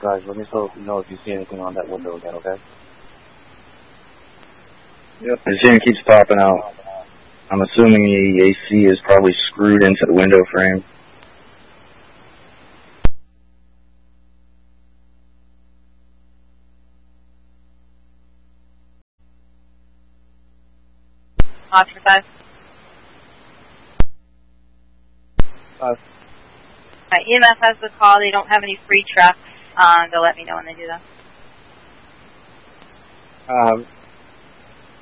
Guys, let me know if you see anything on that window again, okay? Yep, the ZIN keeps popping out. I'm assuming the AC is probably screwed into the window frame. Oscar 5. EMS has the call. They don't have any free trucks. They'll let me know when they do that.